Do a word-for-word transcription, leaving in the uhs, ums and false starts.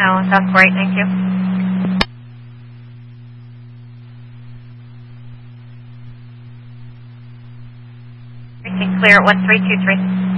No, that's great. Thank you. Everything clear at one three two three.